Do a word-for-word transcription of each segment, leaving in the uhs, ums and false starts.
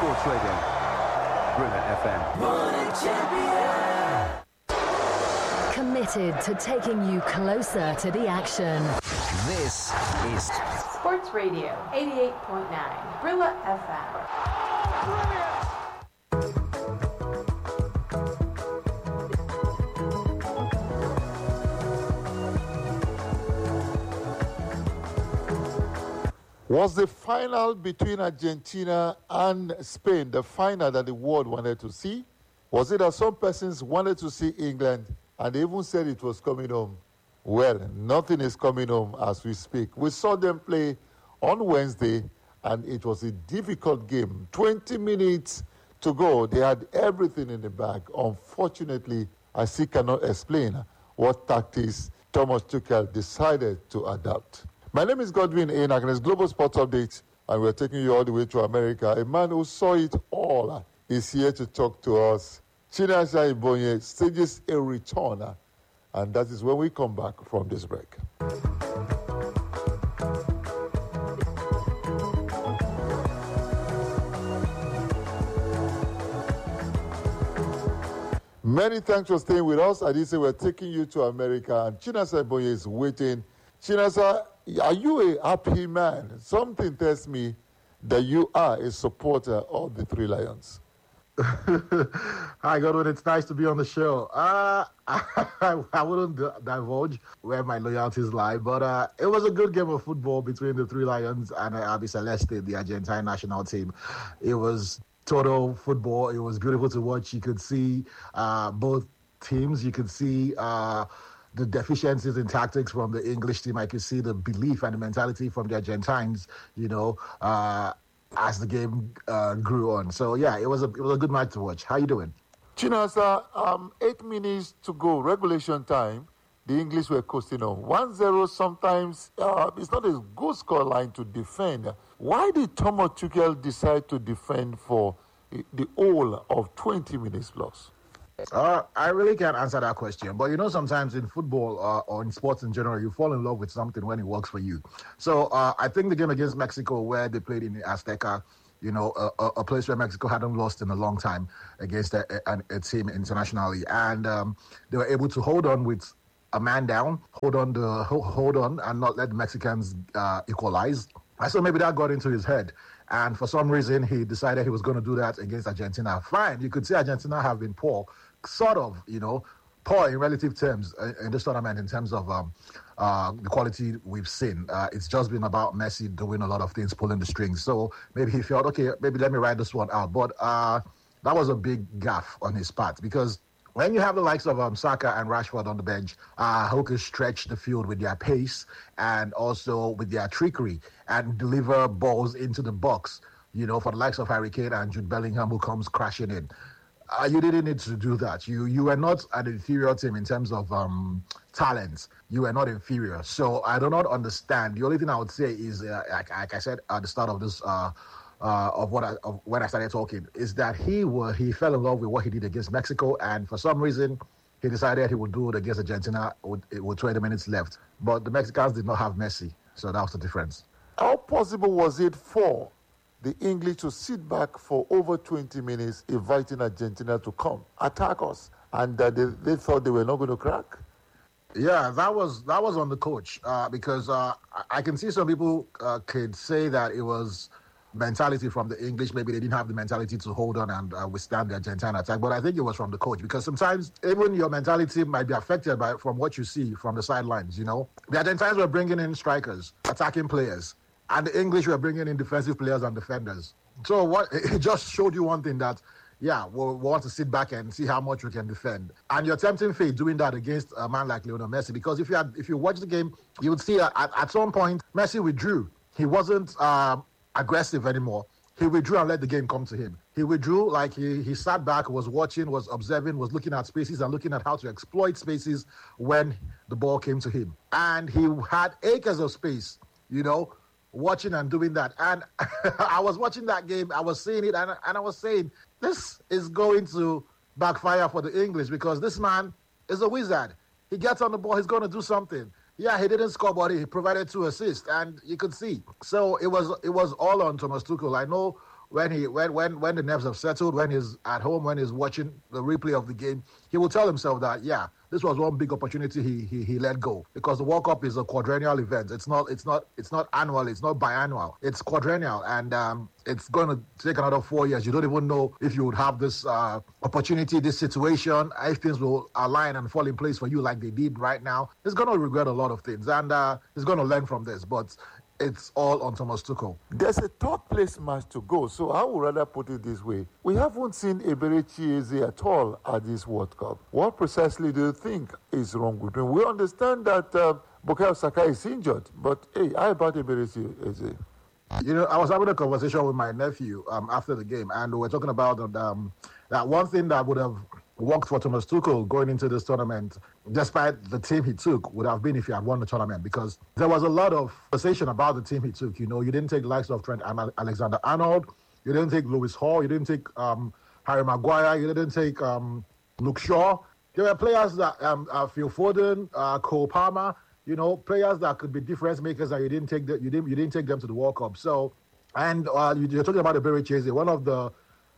Sports Radio, Brilla F M. Committed to taking you closer to the action. This is Sports Radio, eighty-eight point nine, Brilla F M. Was the final between Argentina and Spain the final that the world wanted to see? Was it that some persons wanted to see England and they even said it was coming home? Well, nothing is coming home as we speak. We saw them play on Wednesday and it was a difficult game. twenty minutes to go. They had everything in the bag. Unfortunately, I still cannot explain what tactics Thomas Tuchel decided to adopt. My name is Godwin Enoch, and it's Global Sports Update, and we're taking you all the way to America. A man who saw it all is here to talk to us. Chinasa Ibonye stages a return, and that is when we come back from this break. Many thanks for staying with us. I did say we're taking you to America, and Chinasa Ibonye is waiting. Chinasa, are you a happy man? Something tells me that you are a supporter of the Three Lions. Hi, Godwin. It's nice to be on the show. Uh, I, I wouldn't d- divulge where my loyalties lie, but uh, it was a good game of football between the Three Lions and uh, Albiceleste, the Argentine national team. It was total football. It was beautiful to watch. You could see uh, both teams. You could see Uh, the deficiencies in tactics from the English team. I could see the belief and the mentality from the Argentines, you know, uh, as the game uh, grew on. So, yeah, it was a it was a good match to watch. How you doing? Chinasa, um, eight minutes to go, regulation time. The English were coasting on. one zero sometimes, uh, it's not a good score line to defend. Why did Thomas Tuchel decide to defend for the whole of twenty minutes plus? Uh, I really can't answer that question. But, you know, sometimes in football uh, or in sports in general, you fall in love with something when it works for you. So uh, I think the game against Mexico where they played in the Azteca, you know, a, a place where Mexico hadn't lost in a long time against a, a, a team internationally. And um, they were able to hold on with a man down, hold on, the, hold on and not let the Mexicans uh, equalize. I thought maybe that got into his head. And for some reason, he decided he was going to do that against Argentina. Fine, you could say Argentina have been poor, sort of, you know, poor in relative terms uh, in this tournament in terms of um, uh, the quality we've seen. Uh, it's just been about Messi doing a lot of things, pulling the strings. So maybe he felt, okay, maybe let me ride this one out. But uh, that was a big gaffe on his part because when you have the likes of um, Saka and Rashford on the bench, uh, who can stretch the field with their pace and also with their trickery and deliver balls into the box, you know, for the likes of Harry Kane and Jude Bellingham who comes crashing in. Uh, you didn't need to do that. You you were not an inferior team in terms of um, talent. You were not inferior. So I do not understand. The only thing I would say is, uh, like, like I said at the start of this, uh, uh, of what I, of when I started talking, is that he were, he fell in love with what he did against Mexico, and for some reason he decided he would do it against Argentina with, with twenty minutes left. But the Mexicans did not have Messi, so that was the difference. How possible was it for the English to sit back for over twenty minutes, inviting Argentina to come attack us, and uh, they, they thought they were not going to crack? Yeah, that was that was on the coach uh, because uh, I can see some people uh, could say that it was mentality from the English. Maybe they didn't have the mentality to hold on and uh, withstand the Argentina attack, but I think it was from the coach because sometimes even your mentality might be affected by from what you see from the sidelines. You know, the Argentines were bringing in strikers, attacking players. And the English were bringing in defensive players and defenders. So what it just showed you one thing that, yeah, we we'll, we'll want to sit back and see how much we can defend. And you're tempting fate doing that against a man like Lionel Messi. Because if you had, if you watch the game, you would see at, at some point, Messi withdrew. He wasn't um, aggressive anymore. He withdrew and let the game come to him. He withdrew, like he, he sat back, was watching, was observing, was looking at spaces and looking at how to exploit spaces when the ball came to him. And he had acres of space, you know, watching and doing that. And I was watching that game, I was seeing it, and, and I was saying, this is going to backfire for the English because this man is a wizard. He gets on the ball, he's going to do something. Yeah, he didn't score, but he provided two assists, and you could see. So it was it was all on Thomas Tuchel. I know when he when when when the nerves have settled, when he's at home, when he's watching the replay of the game, he will tell himself that yeah, this was one big opportunity he he he let go, because the World Cup is a quadrennial event. It's not it's not it's not annual. It's not biannual. It's quadrennial, and um, it's going to take another four years. You don't even know if you would have this uh, opportunity, this situation, if things will align and fall in place for you like they did right now. He's going to regret a lot of things, and uh, he's going to learn from this. But it's all on Thomas Tuchel. There's a third place match to go, so I would rather put it this way. We haven't seen Eberechi Eze at all at this World Cup. What precisely do you think is wrong with him? We understand that uh, Bukayo Saka is injured, but hey, how about Eberechi Eze? You know, I was having a conversation with my nephew um, after the game, and we were talking about um, that one thing that would have worked for Thomas Tuchel going into this tournament, despite the team he took, would have been if he had won the tournament, because there was a lot of conversation about the team he took. You know, you didn't take the likes of Trent Alexander-Arnold, you didn't take Lewis Hall, you didn't take um, Harry Maguire, you didn't take um, Luke Shaw. There were players that um, uh, Phil Foden, uh, Cole Palmer, you know, players that could be difference makers, and you didn't take the, you didn't you didn't take them to the World Cup. So, and uh, you're talking about Eberechi Eze, one of the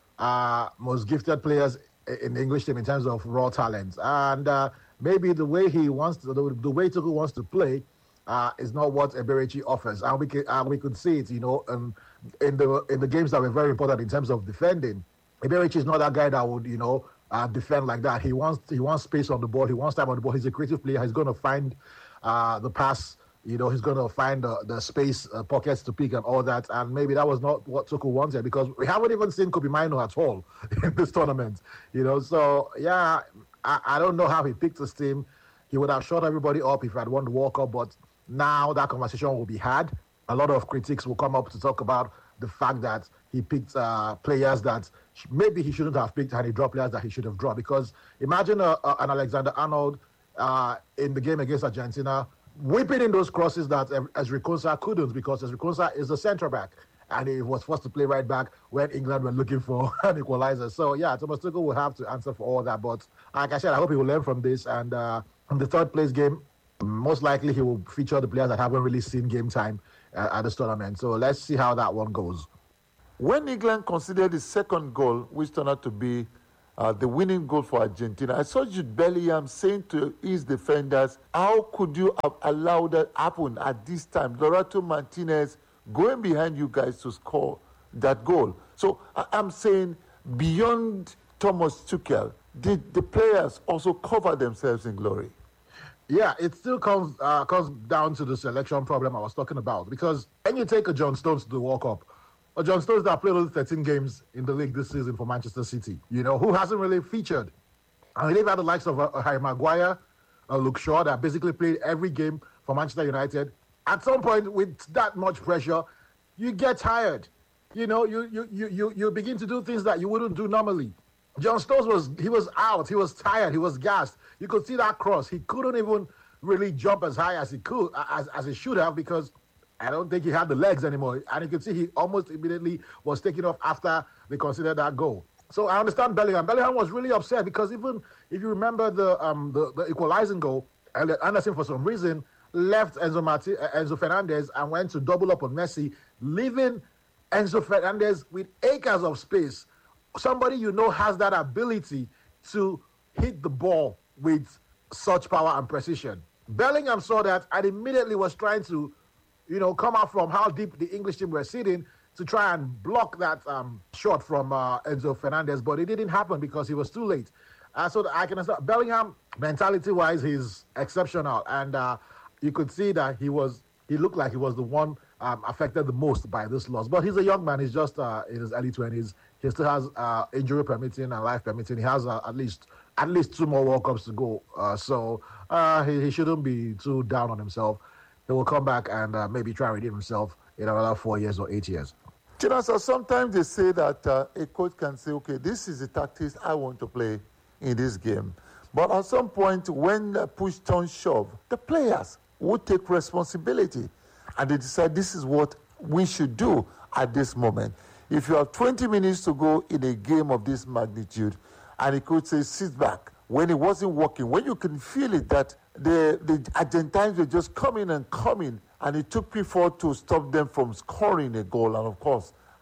uh, most gifted players in the English team in terms of raw talent, and uh, maybe the way he wants to, the, the way Tuchel wants to play, uh, is not what Eberechi offers, and we can, uh, we could see it, you know, um, in the in the games that were very important in terms of defending. Eberechi is not that guy that would, you know, uh, defend like that. He wants he wants space on the ball. He wants time on the ball. He's a creative player. He's going to find uh, the pass. You know, he's going to find the, the space uh, pockets to pick and all that. And maybe that was not what Tuchel wanted, because we haven't even seen Kobe Mino at all in this tournament. You know, so, yeah, I, I don't know how he picked his team. He would have shut everybody up if he had won the World Cup, but now that conversation will be had. A lot of critics will come up to talk about the fact that he picked uh, players that maybe he shouldn't have picked, and he dropped players that he should have dropped. Because imagine uh, uh, an Alexander-Arnold uh, in the game against Argentina, whipping in those crosses that Ezri Konsa couldn't, because Ezri Konsa is a centre back, and he was forced to play right back when England were looking for an equalizer. So, yeah, Thomas Tuchel will have to answer for all that. But like I said, I hope he will learn from this. And uh, in the third place game, most likely he will feature the players that haven't really seen game time uh, at this tournament. So let's see how that one goes. When England considered the second goal, which turned out to be Uh, the winning goal for Argentina, I saw Jude Bellingham saying to his defenders, how could you have allowed that happen at this time? Lautaro Martinez going behind you guys to score that goal. So I- I'm saying, beyond Thomas Tuchel, did the players also cover themselves in glory? Yeah, it still comes uh, comes down to the selection problem I was talking about. Because when you take a John Stones to the World Cup, or John Stones that played only thirteen games in the league this season for Manchester City, you know, who hasn't really featured. And they've had the likes of uh, Harry Maguire, uh, Luke Shaw, that basically played every game for Manchester United. At some point, with that much pressure, you get tired. You know, you you you you, you begin to do things that you wouldn't do normally. John Stones was, he was out, he was tired, he was gassed. You could see that cross. He couldn't even really jump as high as he could, as, as he should have, because I don't think he had the legs anymore. And you can see he almost immediately was taken off after they considered that goal. So I understand Bellingham. Bellingham was really upset, because even if you remember the um the, the equalizing goal, Anderson, for some reason, left Enzo, Marti- Enzo Fernandez and went to double up on Messi, leaving Enzo Fernandez with acres of space. Somebody you know has that ability to hit the ball with such power and precision. Bellingham saw that and immediately was trying to, you know, come out from how deep the English team were sitting to try and block that um, shot from uh, Enzo Fernandez, but it didn't happen because he was too late. Uh, so I can understand Bellingham, mentality-wise, he's exceptional, and uh, you could see that he was he looked like he was the one um, affected the most by this loss. But he's a young man; he's just uh, in his early twenties. He still has uh, injury permitting and life permitting. He has uh, at least at least two more World Cups to go, uh, so uh, he, he shouldn't be too down on himself. He will come back and uh, maybe try and redeem himself in another four years or eight years. Chinasa, sometimes they say that uh, a coach can say, okay, this is the tactics I want to play in this game. But at some point, when uh, push turns shove, the players would take responsibility. And they decide this is what we should do at this moment. If you have twenty minutes to go in a game of this magnitude, and the coach says, sit back, when it wasn't working, when you can feel it that the, the Argentines were just coming and coming, and it took Pickford to stop them from scoring a goal. And of course,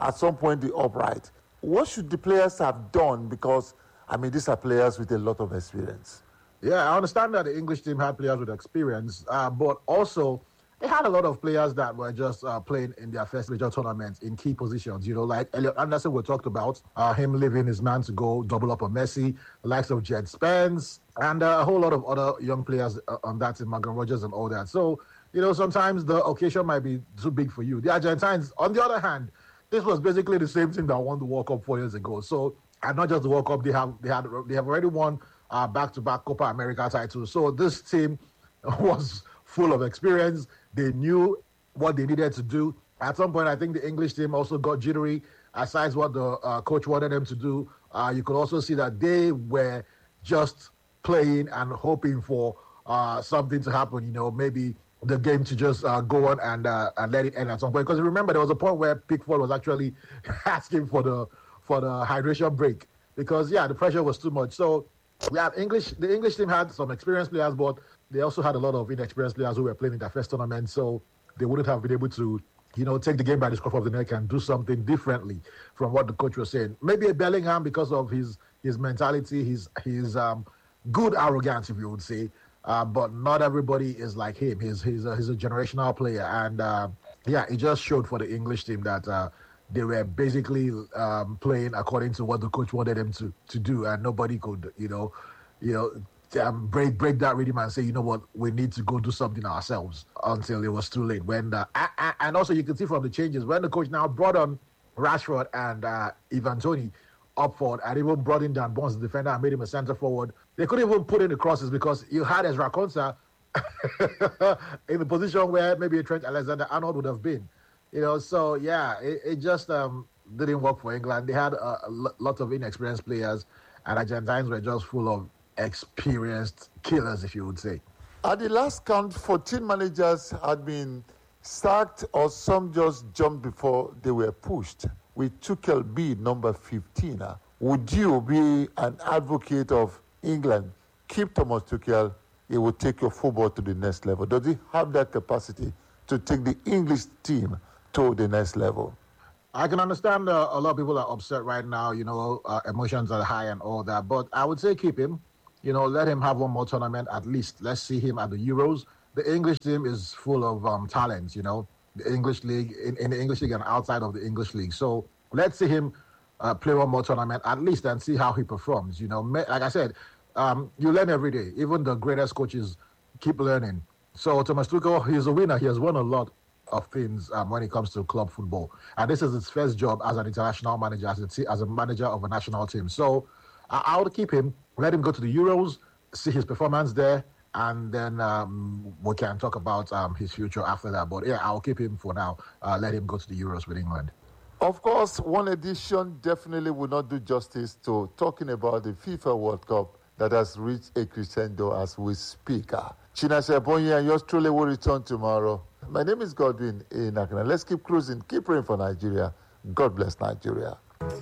at some point the upright. What should the players have done? Because, I mean, these are players with a lot of experience. Yeah, I understand that the English team had players with experience, uh, but also they had a lot of players that were just uh, playing in their first major tournaments in key positions. You know, like Elliot Anderson, we talked about, uh, him leaving his man to go double up on Messi, the likes of Jed Spence, and uh, a whole lot of other young players uh, on that team, Morgan Rogers and all that. So, you know, sometimes the occasion might be too big for you. The Argentines, on the other hand, this was basically the same team that won the World Cup four years ago. So, and not just the World Cup, they have they had they have already won uh, back-to-back Copa America titles. So this team was full of experience. They knew what they needed to do. At some point, I think the English team also got jittery. Aside what the uh, coach wanted them to do, uh, you could also see that they were just playing and hoping for uh, something to happen. You know, maybe the game to just uh, go on and uh, and let it end at some point. Because remember, there was a point where Pickford was actually asking for the for the hydration break because yeah, the pressure was too much. So yeah, English the English team had some experienced players, but they also had a lot of inexperienced players who were playing in their first tournament. So they wouldn't have been able to, you know, take the game by the scruff of the neck and do something differently from what the coach was saying. Maybe a Bellingham because of his his mentality, his his um, good arrogance, if you would say. Uh, but not everybody is like him. He's he's a, he's a generational player, and uh, yeah, it just showed for the English team that uh, they were basically um, playing according to what the coach wanted them to, to do, and nobody could, you know, you know, um, break break that rhythm and say, you know what, we need to go do something ourselves until it was too late. When the, and also you can see from the changes when the coach now brought on Rashford and uh, Ivan Toney up forward, and even brought in Dan Bonds, the defender, and made him a centre forward. They couldn't even put in the crosses because you had Ezra Konsa in the position where maybe Trent Alexander-Arnold would have been. You know, so yeah, it, it just um, didn't work for England. They had a, a lot of inexperienced players, and Argentines were just full of experienced killers, if you would say. At the last count, fourteen managers had been sacked, or some just jumped before they were pushed. With Tuchel be number fifteen, uh, would you be an advocate of England? Keep Thomas Tuchel, he will take your football to the next level. Does he have that capacity to take the English team to the next level? I can understand uh, a lot of people are upset right now, you know, uh, emotions are high and all that, but I would say keep him. You know, let him have one more tournament at least. Let's see him at the Euros. The English team is full of um, talents, you know, the English league, in, in the English league and outside of the English league. So let's see him uh, play one more tournament at least and see how he performs. You know, like I said, um, you learn every day. Even the greatest coaches keep learning. So Thomas Tuchel, he's a winner. He has won a lot of things um, when it comes to club football. And this is his first job as an international manager, as a, as a manager of a national team. So I, I would keep him, let him go to the Euros, see his performance there, and then um, we can talk about um, his future after that. But yeah, I'll keep him for now. Uh, let him go to the Euros with England. Of course, one edition definitely will not do justice to talking about the FIFA World Cup that has reached a crescendo as we speak. Chinasa Ebonyi and yours truly will return tomorrow. My name is Godwin Inakana. Let's keep cruising. Keep praying for Nigeria. God bless Nigeria.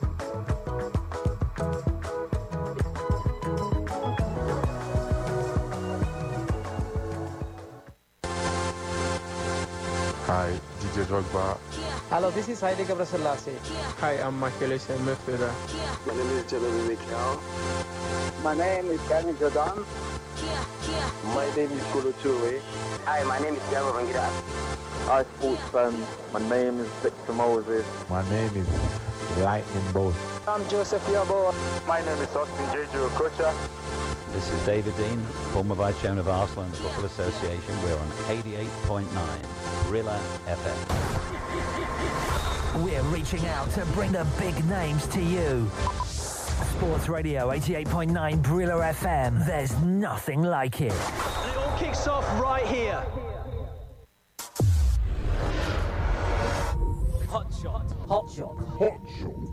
Hi, D J Drogba. Hello, this is Haile Gebrselassie. Hi, I'm Michael Essien, midfielder. My name is Jeremy Mikel. My name is Danny Jordan. My name is Kolo Toure. Hi, my name is Thiago Vangira. Hi, sports fans. My name is Victor Moses. My name is Lightning Bolt. I'm Joseph Yobo. My name is Austin Jeju Okocha. This is David Dean, former Vice Chairman of Arsenal and the Football Association. We're on eighty-eight point nine Brilla F M. We're reaching out to bring the big names to you. Sports Radio eighty-eight point nine Brilla F M. There's nothing like it. And it all kicks off right here. Hot shot. Hot shot. Hot shot.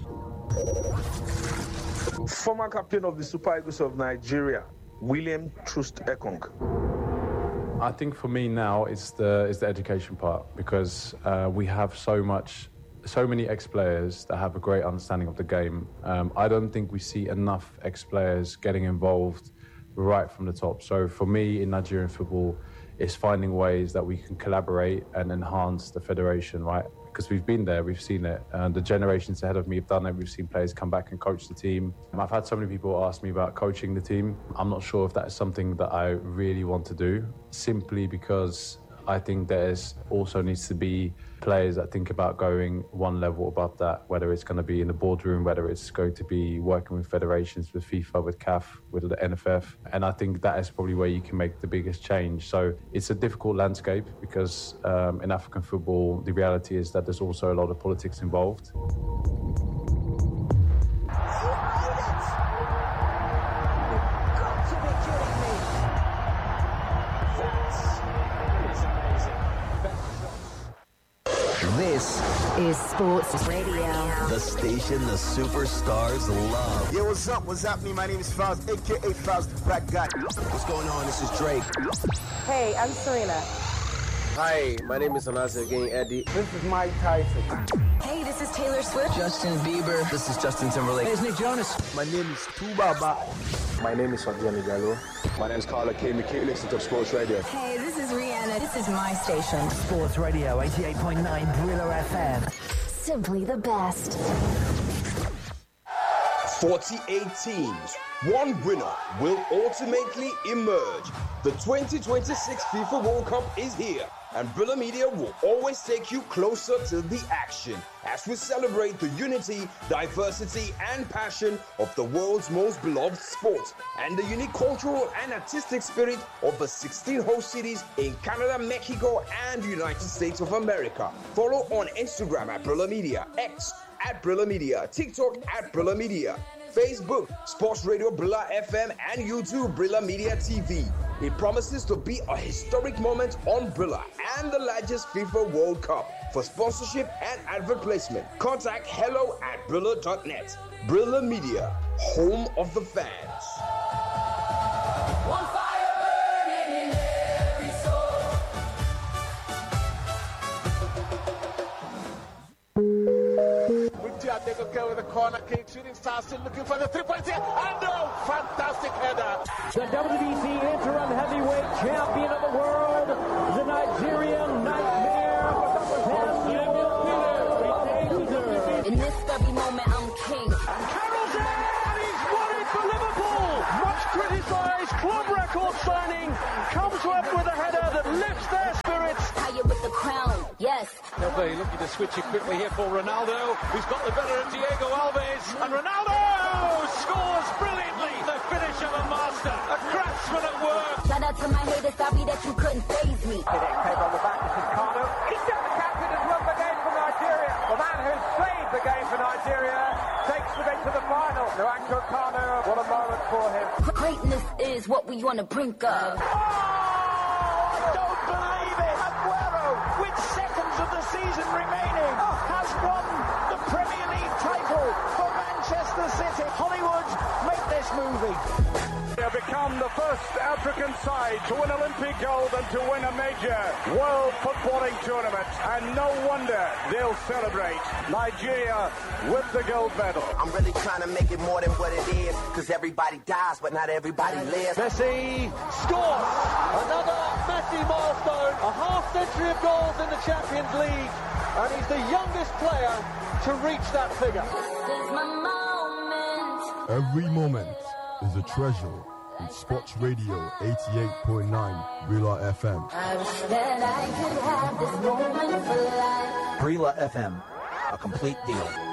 Former captain of the Super Eagles of Nigeria, William Troost Ekong. I think for me now it's the it's the education part, because uh, we have so much, so many ex-players that have a great understanding of the game. Um, I don't think we see enough ex-players getting involved right from the top. So for me in Nigerian football, it's finding ways that we can collaborate and enhance the federation, right? because we've been there, we've seen it, and the generations ahead of me have done it. We've seen players come back and coach the team. I've had so many people ask me about coaching the team. I'm not sure if that is something that I really want to do, simply because I think there's also needs to be players that think about going one level above that, whether it's going to be in the boardroom, whether it's going to be working with federations, with FIFA, with C A F, with the N F F. And I think that is probably where you can make the biggest change. So it's a difficult landscape because um, in African football, the reality is that there's also a lot of politics involved. This is Sports Radio. The station the superstars love. Yo, what's up? What's happening? My name is Faust, a k a. Faust the Black Guy. What's going on? This is Drake. Hey, I'm Serena. Hi, my name is Anasa again, Eddie. This is Mike Tyson. Hey, this is Taylor Swift. Justin Bieber. This is Justin Timberlake. Hey, it's Nick Jonas. My name is Tubaba. My name is Adrian Gallo. My name is Carla Kane. Keep listening to Sports Radio. Hey, this is Rihanna. This is my station. Sports Radio eighty-eight point nine Brilla F M. Simply the best. forty-eight teams. One winner will ultimately emerge. The twenty twenty-six FIFA World Cup is here, and Brilla Media will always take you closer to the action as we celebrate the unity, diversity, and passion of the world's most beloved sport, and the unique cultural and artistic spirit of the sixteen host cities in Canada, Mexico, and the United States of America. Follow on Instagram at Brilla Media, X at Brilla Media, TikTok at Brilla Media, Facebook, Sports Radio Brilla F M, and YouTube Brilla Media T V. It promises to be a historic moment on Brilla and the largest FIFA World Cup. For sponsorship and advert placement, contact hello at brilla dot net. Brilla Media, home of the fans. One fire burning in every soul. They go go with the corner kick, shooting star still looking for the three points here, and no, fantastic header. The W B C interim heavyweight champion of the world, the Nigerian Nightmare. In this very moment, I'm king. Carroll's there, and he's won it for Liverpool. Much criticised club record signing comes up with a header that lifts their spirits. Higher with the crown, yes. They'll be looking to switch it quickly here for Ronaldo, who's got the better of Diego Alves, and Ronaldo scores brilliantly. The finish of a master, a craftsman at work. Shout out to my haters, sorry that you couldn't faze me. Take on the back, this is Kano. He's got the captain has won the game for Nigeria. The man who's played the game for Nigeria takes them into the final. Nwankwo Kano, what a moment for him. Greatness is what we on the brink of. Oh, I don't believe it. Aguero, with seconds of the season remaining, has won the Premier League title for Manchester City. Hollywood, make this movie. They have become the first African side to win Olympic gold and to win a major world footballing tournament. And no wonder they'll celebrate. Nigeria with the gold medal. I'm really trying to make it more than what it is, because everybody dies, but not everybody lives. Messi scores! Another Messi milestone. A half century of goals in the Champions League. And he's the youngest player to reach that figure. This is my moment. Every moment is a treasure in Sports Radio eighty-eight point nine Brilla F M. I wish that I could have this moment for life. Brilla F M, a complete deal.